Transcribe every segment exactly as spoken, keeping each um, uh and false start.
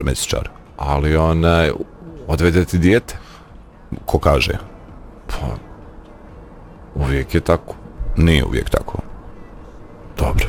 mesečar. Ali onaj, odvede ti dijete? Ko kaže? Pa, uvijek je tako. Nije uvijek tako. Dobro.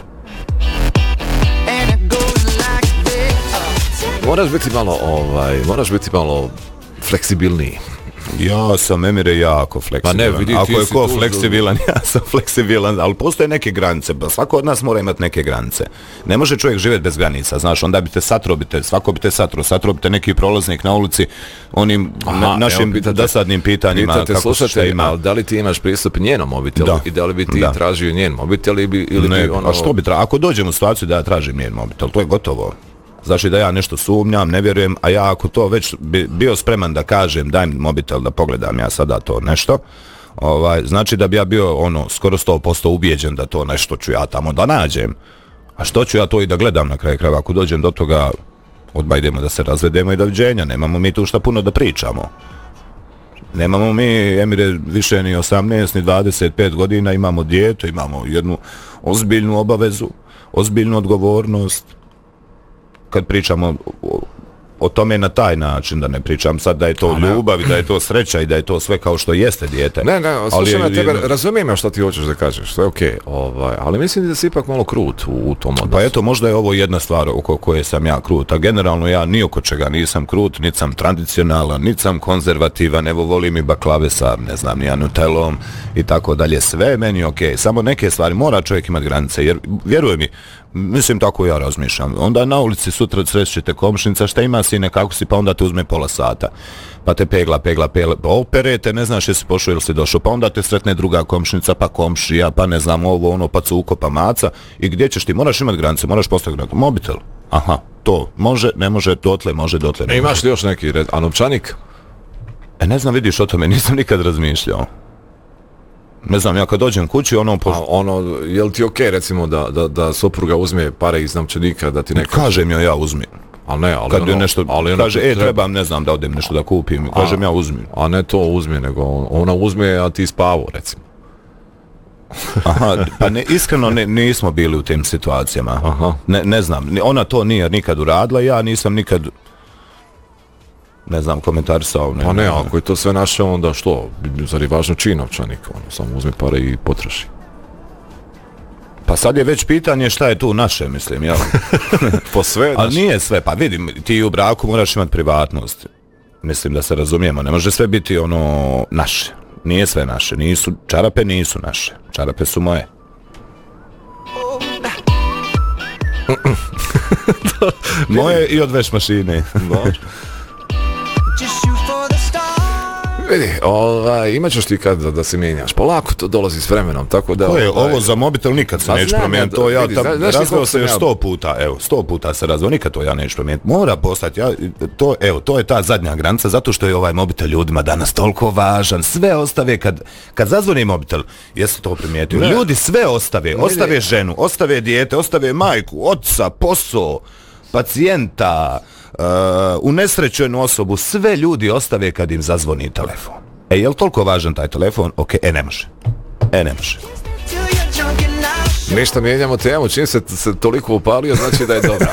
Moraš biti malo, ovaj, moraš biti malo fleksibilniji. Ja sam, Emire, jako fleksibilan. Pa ne, vidi, ako je ko tu... fleksibilan, ja sam fleksibilan, ali postoje neke granice, pa svako od nas mora imati neke granice. Ne može čovjek živjeti bez granica, znaš, onda bi te satro, bi te, svako bi te satro, satro bi te neki prolaznik na ulici, onim Aha, na, našim evo, pitate, dosadnim pitanjima, pitate, kako se šta ima. Ali da li ti imaš pristup njenom mobitelu da. I da li bi ti da. tražio njen mobitel ili bi... Ili ne, bi ono... a što bi tražio? Ako dođem u situaciju da ja tražim njen mobitel, to je gotovo. Znači da ja nešto sumnjam, ne vjerujem, a ja ako to već bi bio spreman da kažem daj mi mobitel da pogledam ja sada to nešto, ovaj, znači da bi ja bio ono skoro sto posto ubijeđen da to nešto ću ja tamo da nađem. A što ću ja to i da gledam na kraju krajeva, ako dođem do toga odmah idemo da se razvedemo i doviđenja, nemamo mi tu šta puno da pričamo. Nemamo mi, Emire, više ni osamnaest ni dvadeset pet godina, imamo dijete, imamo jednu ozbiljnu obavezu, ozbiljnu odgovornost. Kad pričamo o, o tome na taj način, da ne pričam sad da je to ljubav i da je to sreća i da je to sve kao što jeste dijete. Ne, ne, slušaj na tebe, jedno... razumijem ja što ti hoćeš da kažeš, sve je okej, okay, ovaj, ali mislim da si ipak malo krut u, u tom odnosu. Pa eto, možda je ovo jedna stvar oko koje sam ja krut, a generalno ja ni oko čega nisam krut, niti sam tradicionalan, niti sam konzervativan, evo volim i baklave sa, ne znam, ni nutelom i tako dalje, sve je meni okej, okay. Samo neke stvari mora čovjek imati granice, jer vjeruj mi, mislim tako ja razmišljam. Onda na ulici sutra srećete komšnica, šta ima sine, kako si, pa onda te uzme pola sata. Pa te pegla, pegla, pegla, pa operete, ne znaš jesi pošao ili si došao, pa onda te sretne druga komšnica, pa komšija, pa ne znam ovo, ono, pa cuko, pa maca. I gdje ćeš ti? Moraš imati granice, moraš postaviti granice. Mobitel. Aha, to. Može, ne može, dotle, može, dotle. Ne imaš li još neki red? A novčanik? E, ne znam, vidiš o tome, nisam nikad razmišljao. Ne znam, ja kad dođem kući, ono... Po... A ono, je li ti okej, okay, recimo, da, da, da supruga uzme pare iz novčanika, da ti neka... Kažem joj ja uzmi. Ali ne, ali kad ono... nešto, ali kaže, ono, e, trebam, ne znam, da odem nešto da kupim. Kažem a, ja uzmi. A ne to uzmi, nego ona uzme, a ti spavo, recimo. Aha, pa ne, iskreno ne, nismo bili u tim situacijama. Aha. Ne, ne znam, ona to nije nikad uradila, ja nisam nikad... ne znam, komentarisao. Ne, pa ne, ne, ako je to sve naše, onda što? Zar je važno čiji novčanik? Ono, samo uzme pare i potroši. Pa sad je već pitanje šta je tu naše, mislim, jel? Po sve ali nije sve, pa vidim, ti u braku moraš imati privatnost. Mislim da se razumijemo, ne može sve biti ono naše. Nije sve naše, nisu, čarape nisu naše, čarape su moje. Moje i od veš mašine. Vidi, ovaj, imat ćeš ti kad da, da se mijenjaš. Polako to dolazi s vremenom, tako da... Ko je, ovaj... ovo za mobitel nikad se neću promijeniti, to ja tam razveo se još sto puta, evo, sto puta se razveo, nikad to ja neću promijeniti. Mora postati, ja, to, evo, to je ta zadnja granica, zato što je ovaj mobitel ljudima danas toliko važan, sve ostave, kad, kad zazvoni mobitel, jeste to primijetio, ne. Ljudi sve ostave, ostave ženu, ostave dijete, ostave majku, oca, posao, pacijenta, Uh, unesrećenu osobu, sve ljudi ostave kad im zazvoni telefon. E, je li toliko važan taj telefon? Ok, e, ne može. E, ne može. Ništa, mijenjamo temu, čim se, se toliko upalio, znači da je dobro.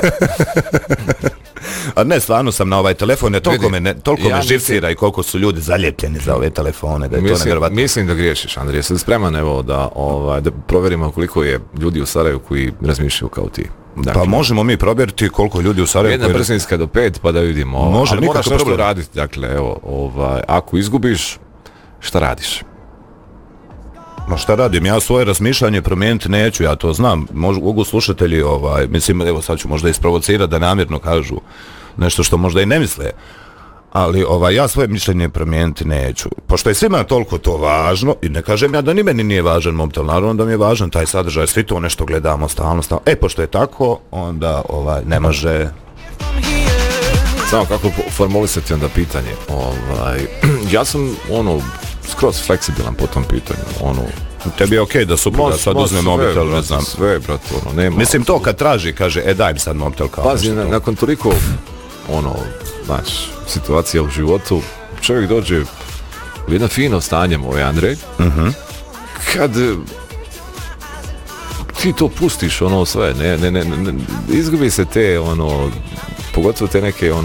A ne, stvarno sam na ovaj telefon, ne, toliko Vidi, me, ne, toliko ja me živcira mislim, i koliko su ljudi zaljepljeni za ove telefone, da je mislim, to nevjerovatno. Mislim da griješiš, Andrije, sam spreman evo da, ovaj, da provjerimo koliko je ljudi u Sarajevu koji razmišljaju kao ti. Dakle, pa možemo mi probjeriti koliko ljudi u Sarajevu... Jedna koji... brzinska do pet pa da vidimo. Može, ali moraš nešto problem. raditi. Dakle, evo, ovaj, ako izgubiš, šta radiš? Ma šta radim? Ja svoje razmišljanje promijeniti neću, ja to znam. Mogu slušatelji, ovaj, mislim, evo sad ću možda isprovocirati da namjerno kažu nešto što možda i ne misle. Ali ovaj, ja svoje mišljenje promijeniti neću. Pošto je svima toliko to važno, i ne kažem ja da ni meni nije važan mobitel, naravno da mi je važan taj sadržaj, svi to nešto gledamo stalno, stalno. E, pošto je tako, onda ovaj, ne može... Samo kako formulisati onda pitanje. Ovaj, ja sam ono skroz fleksibilan po tom pitanju. Ono, tebi je okej okay da supruga sad uzme mobitel, ne znam. Sve, brate, ono, nema... Mislim, to kad traži, kaže, e, daj mi sad mobitel kao Pazi, na, nakon toliko, ono, znači, situacija u životu, čovjek dođe u jedno fino stanje, moj Andrej, uh-huh. kad ti to pustiš, ono, sve, ne, ne, ne, ne, izgubi se te, ono, pogotovo te neke, ono,